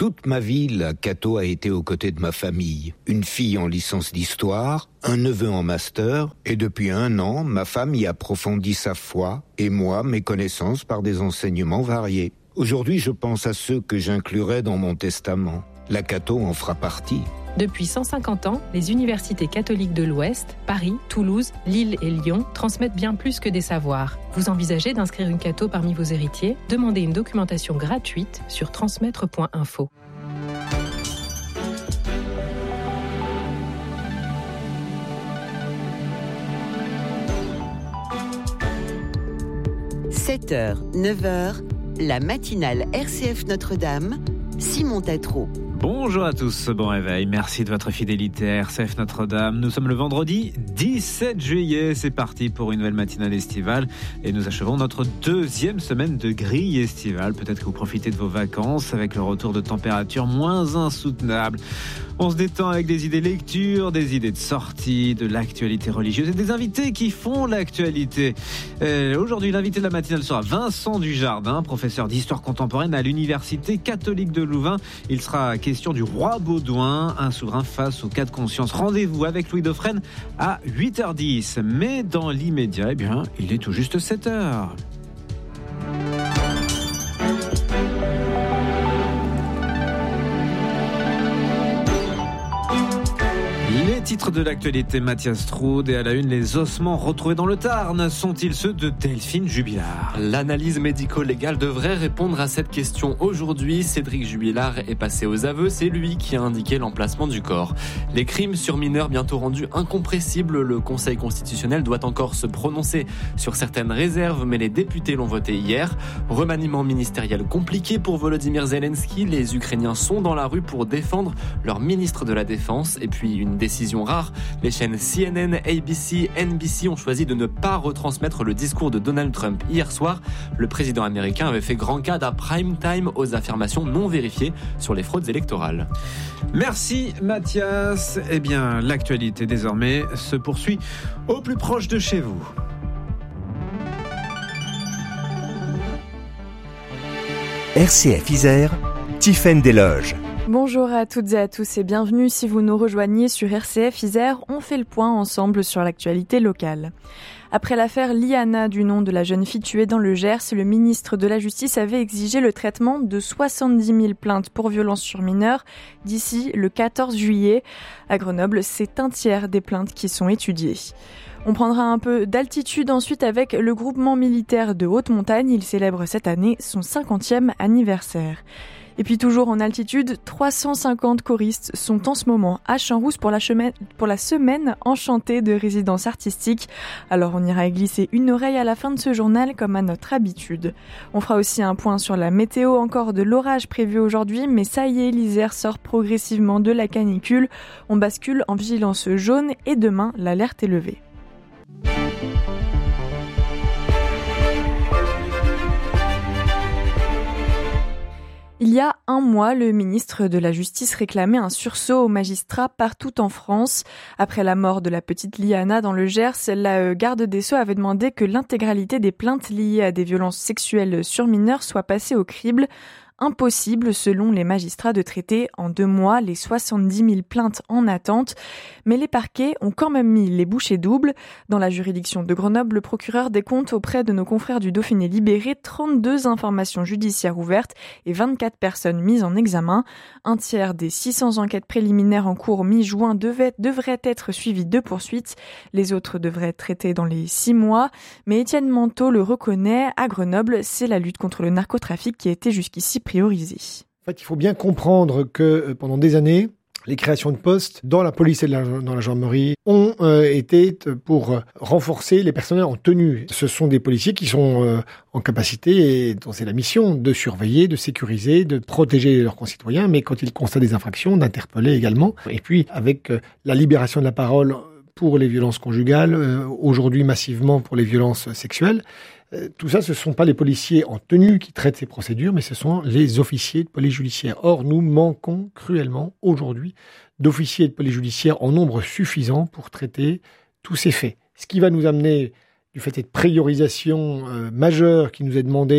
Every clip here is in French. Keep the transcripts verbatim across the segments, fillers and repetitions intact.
toute ma vie, la Cato a été aux côtés de ma famille. Une fille en licence d'histoire, un neveu en master, et depuis un an, ma femme y approfondit sa foi, et moi, mes connaissances par des enseignements variés. Aujourd'hui, je pense à ceux que j'inclurai dans mon testament. La Cato en fera partie. Depuis cent cinquante ans, les universités catholiques de l'Ouest, Paris, Toulouse, Lille et Lyon transmettent bien plus que des savoirs. Vous envisagez d'inscrire une Cato parmi vos héritiers ? Demandez une documentation gratuite sur transmettre point info. sept heures, neuf heures, la matinale R C F Notre-Dame, Simon Tatro. Bonjour à tous, bon réveil, merci de votre fidélité à R C F Notre-Dame. Nous sommes le vendredi dix-sept juillet, c'est parti pour une nouvelle matinale estivale et nous achevons notre deuxième semaine de grille estivale. Peut-être que vous profitez de vos vacances avec le retour de températures moins insoutenables. On se détend avec des idées lecture, des idées de sortie, de l'actualité religieuse et des invités qui font l'actualité. Euh, aujourd'hui, l'invité de la matinale sera Vincent Dujardin, professeur d'histoire contemporaine à l'Université catholique de Louvain. Il sera question du roi Baudouin, un souverain face au cas de conscience. Rendez-vous avec Louis Dauphren à huit heures dix. Mais dans l'immédiat, eh bien, il est tout juste sept heures. Les titres de l'actualité, Mathias Troude, et à la une, les ossements retrouvés dans le Tarn sont-ils ceux de Delphine Jubilard ? L'analyse médico-légale devrait répondre à cette question aujourd'hui. Cédric Jubilard est passé aux aveux, c'est lui qui a indiqué l'emplacement du corps. Les crimes sur mineurs bientôt rendus incompressibles, le Conseil constitutionnel doit encore se prononcer sur certaines réserves, mais les députés l'ont voté hier. Remaniement ministériel compliqué pour Volodymyr Zelensky, les Ukrainiens sont dans la rue pour défendre leur ministre de la Défense, et puis une décision rare, les chaînes C N N, A B C, N B C ont choisi de ne pas retransmettre le discours de Donald Trump hier soir. Le président américain avait fait grand cas d'un prime time aux affirmations non vérifiées sur les fraudes électorales. Merci Mathias. Eh bien, l'actualité désormais se poursuit au plus proche de chez vous. R C F Isère, Tiffaine Desloges. Bonjour à toutes et à tous et bienvenue si vous nous rejoignez sur R C F Isère. On fait le point ensemble sur l'actualité locale. Après l'affaire Liana, du nom de la jeune fille tuée dans le Gers, le ministre de la Justice avait exigé le traitement de soixante-dix mille plaintes pour violences sur mineurs d'ici le quatorze juillet. À Grenoble, c'est un tiers des plaintes qui sont étudiées. On prendra un peu d'altitude ensuite avec le groupement militaire de haute montagne. Il célèbre cette année son cinquantième anniversaire. Et puis toujours en altitude, trois cent cinquante choristes sont en ce moment à Champs-Rousse pour la, chemaine, pour la semaine enchantée de résidence artistique. Alors on ira y glisser une oreille à la fin de ce journal comme à notre habitude. On fera aussi un point sur la météo, encore de l'orage prévu aujourd'hui, mais ça y est, l'Isère sort progressivement de la canicule. On bascule en vigilance jaune et demain, l'alerte est levée. Il y a un mois, le ministre de la Justice réclamait un sursaut aux magistrats partout en France. Après la mort de la petite Liana dans le Gers, la garde des Sceaux avait demandé que l'intégralité des plaintes liées à des violences sexuelles sur mineurs soit passée au crible. Impossible, selon les magistrats, de traiter en deux mois les soixante-dix mille plaintes en attente. Mais les parquets ont quand même mis les bouchées doubles. Dans la juridiction de Grenoble, le procureur décompte auprès de nos confrères du Dauphiné libéré trente-deux informations judiciaires ouvertes et vingt-quatre personnes mises en examen. Un tiers des six cents enquêtes préliminaires en cours mi-juin devaient, devraient être suivies de poursuites. Les autres devraient être traitées dans les six mois. Mais Étienne Manteau le reconnaît, à Grenoble, c'est la lutte contre le narcotrafic qui a été jusqu'ici priorisé. En fait, il faut bien comprendre que pendant des années, les créations de postes dans la police et dans la gendarmerie ont euh, été pour renforcer les personnels en tenue. Ce sont des policiers qui sont euh, en capacité, et dont c'est la mission, de surveiller, de sécuriser, de protéger leurs concitoyens, mais quand ils constatent des infractions, d'interpeller également. Et puis, avec euh, la libération de la parole pour les violences conjugales, euh, aujourd'hui massivement pour les violences sexuelles, tout ça, ce ne sont pas les policiers en tenue qui traitent ces procédures, mais ce sont les officiers de police judiciaire. Or, nous manquons cruellement aujourd'hui d'officiers de police judiciaire en nombre suffisant pour traiter tous ces faits. Ce qui va nous amener, du fait de cette priorisation euh, majeure qui nous est demandée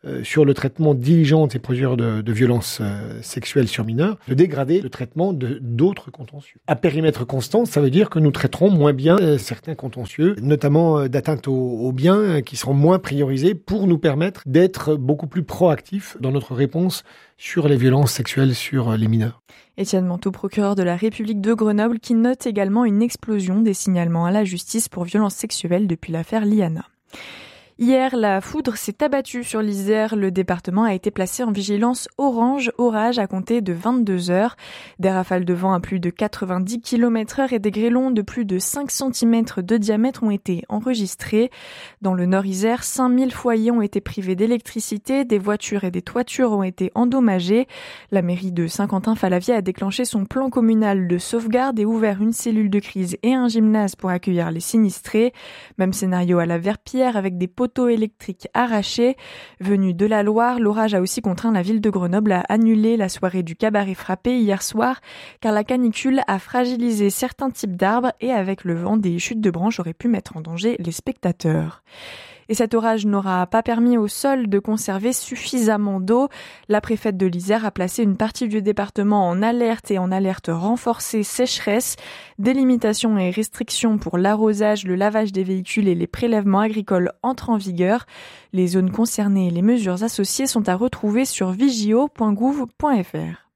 euh, sur le traitement diligent des procédures de, de violences euh, sexuelles sur mineurs, de dégrader le traitement de d'autres contentieux. À périmètre constant, ça veut dire que nous traiterons moins bien euh, certains contentieux, notamment euh, d'atteinte aux, aux biens, euh, qui seront moins priorisés pour nous permettre d'être beaucoup plus proactifs dans notre réponse sur les violences sexuelles sur euh, les mineurs. Étienne Manteau, procureur de la République de Grenoble, qui note également une explosion des signalements à la justice pour violences sexuelles depuis l'affaire Liana. Hier, la foudre s'est abattue sur l'Isère. Le département a été placé en vigilance orange orage à compter de vingt-deux heures. Des rafales de vent à plus de quatre-vingt-dix kilomètres heure et des grêlons de plus de cinq centimètres de diamètre ont été enregistrés. Dans le nord Isère, cinq mille foyers ont été privés d'électricité, des voitures et des toitures ont été endommagées. La mairie de Saint-Quentin-Fallavier a déclenché son plan communal de sauvegarde et ouvert une cellule de crise et un gymnase pour accueillir les sinistrés. Même scénario à la Verpillière avec des poteaux électriques arrachés. Venu de la Loire, l'orage a aussi contraint la ville de Grenoble à annuler la soirée du cabaret frappé hier soir, car la canicule a fragilisé certains types d'arbres et avec le vent, des chutes de branches auraient pu mettre en danger les spectateurs. Et cet orage n'aura pas permis au sol de conserver suffisamment d'eau. La préfète de l'Isère a placé une partie du département en alerte et en alerte renforcée sécheresse. Des limitations et restrictions pour l'arrosage, le lavage des véhicules et les prélèvements agricoles entrent en vigueur. Les zones concernées et les mesures associées sont à retrouver sur vigio point gouv point f r.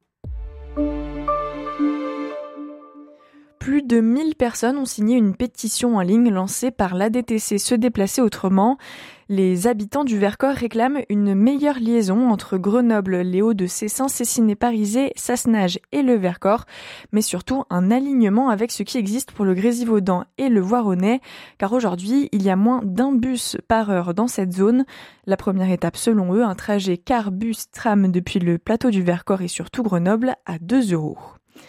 Plus de mille personnes ont signé une pétition en ligne lancée par l'A D T C Se déplacer autrement. Les habitants du Vercors réclament une meilleure liaison entre Grenoble, les Hauts-de-Cessin, Cessinay-Parisé, Sassenage et le Vercors, mais surtout un alignement avec ce qui existe pour le Grésivaudan et le Voironnais, car aujourd'hui, il y a moins d'un bus par heure dans cette zone. La première étape, selon eux, un trajet car-bus-tram depuis le plateau du Vercors et surtout Grenoble à deux euros.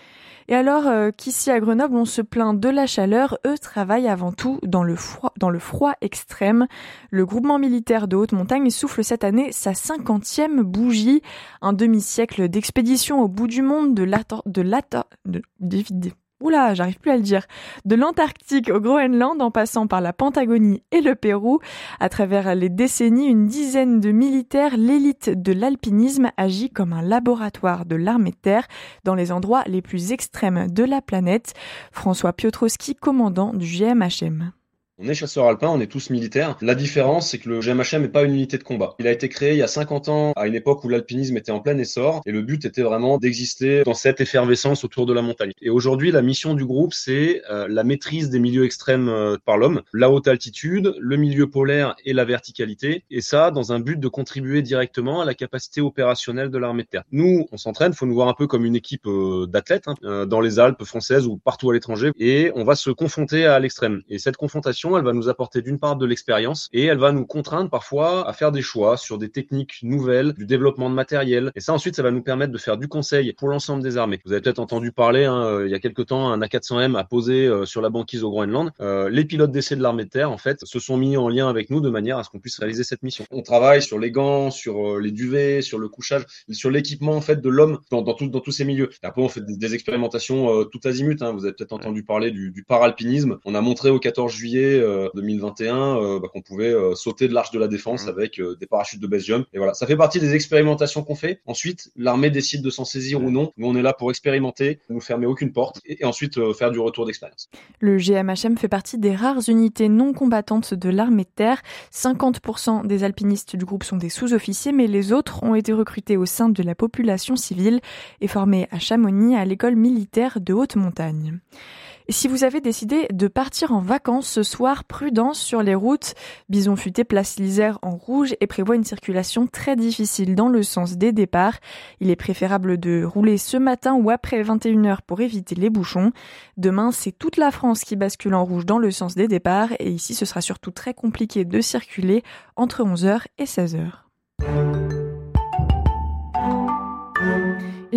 Et alors euh, qu'ici à Grenoble, on se plaint de la chaleur, eux travaillent avant tout dans le froid, dans le froid extrême. Le groupement militaire de haute montagne souffle cette année sa cinquantième bougie. Un demi-siècle d'expédition au bout du monde, de l'ata... de l'ata... de... de... de... Oula, j'arrive plus à le dire. De l'Antarctique au Groenland, en passant par la Patagonie et le Pérou. À travers les décennies, une dizaine de militaires, l'élite de l'alpinisme, agit comme un laboratoire de l'armée de terre dans les endroits les plus extrêmes de la planète. François Piotrowski, commandant du G M H M. On est chasseurs alpins, on est tous militaires. La différence, c'est que le G M H M n'est pas une unité de combat. Il a été créé il y a cinquante ans, à une époque où l'alpinisme était en plein essor, et le but était vraiment d'exister dans cette effervescence autour de la montagne. Et aujourd'hui, la mission du groupe, c'est euh, la maîtrise des milieux extrêmes euh, par l'homme, la haute altitude, le milieu polaire et la verticalité, et ça, dans un but de contribuer directement à la capacité opérationnelle de l'armée de terre. Nous, on s'entraîne, faut nous voir un peu comme une équipe euh, d'athlètes, hein, euh, dans les Alpes françaises ou partout à l'étranger, et on va se confronter à l'extrême. Et cette confrontation, elle va nous apporter d'une part de l'expérience et elle va nous contraindre parfois à faire des choix sur des techniques nouvelles, du développement de matériel. Et ça, ensuite, ça va nous permettre de faire du conseil pour l'ensemble des armées. Vous avez peut-être entendu parler, hein, euh, il y a quelque temps, un A quatre cents M a posé euh, sur la banquise au Groenland. Euh, les pilotes d'essai de l'armée de terre, en fait, se sont mis en lien avec nous de manière à ce qu'on puisse réaliser cette mission. On travaille sur les gants, sur euh, les duvets, sur le couchage, sur l'équipement en fait de l'homme dans, dans, tout, dans tous ces milieux. Et après, on fait des, des expérimentations euh, tout azimut. Hein. Vous avez peut-être entendu parler du, du paralpinisme. On a montré au quatorze juillet deux mille vingt et un euh, bah, qu'on pouvait euh, sauter de l'Arche de la Défense mmh. avec euh, des parachutes de base jump. Et voilà, ça fait partie des expérimentations qu'on fait. Ensuite, l'armée décide de s'en saisir mmh. ou non. Nous, on est là pour expérimenter, ne nous fermer aucune porte et, et ensuite euh, faire du retour d'expérience. Le G M H M fait partie des rares unités non combattantes de l'armée de terre. cinquante pour cent des alpinistes du groupe sont des sous-officiers, mais les autres ont été recrutés au sein de la population civile et formés à Chamonix à l'école militaire de haute montagne. Et si vous avez décidé de partir en vacances ce soir, prudence sur les routes. Bison Futé place l'Isère en rouge et prévoit une circulation très difficile dans le sens des départs. Il est préférable de rouler ce matin ou après vingt et une heures pour éviter les bouchons. Demain, c'est toute la France qui bascule en rouge dans le sens des départs et ici, ce sera surtout très compliqué de circuler entre onze heures et seize heures. Et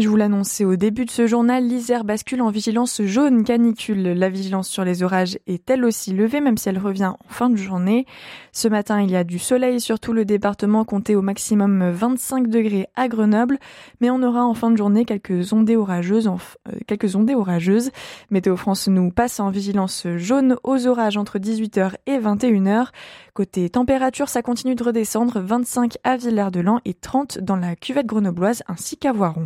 Je vous l'annonçais au début de ce journal, l'Isère bascule en vigilance jaune canicule. La vigilance sur les orages est elle aussi levée, même si elle revient en fin de journée. Ce matin, il y a du soleil sur tout le département, compté au maximum vingt-cinq degrés à Grenoble, mais on aura en fin de journée quelques ondées orageuses. En, euh, quelques ondées orageuses. Météo France nous passe en vigilance jaune aux orages entre dix-huit heures et vingt et une heures. Côté température, ça continue de redescendre, vingt-cinq à Villers-de-Lans et trente dans la cuvette grenobloise ainsi qu'à Voiron.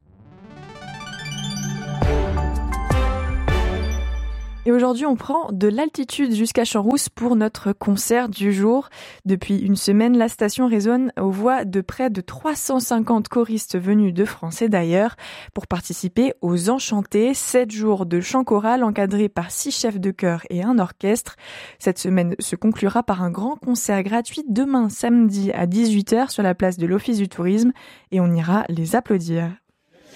Et aujourd'hui, on prend de l'altitude jusqu'à Champs-Rousse pour notre concert du jour. Depuis une semaine, la station résonne aux voix de près de trois cent cinquante choristes venus de France et d'ailleurs pour participer aux Enchantés, sept jours de chant choral encadrés par six chefs de chœur et un orchestre. Cette semaine se conclura par un grand concert gratuit demain samedi à dix-huit heures sur la place de l'Office du Tourisme et on ira les applaudir.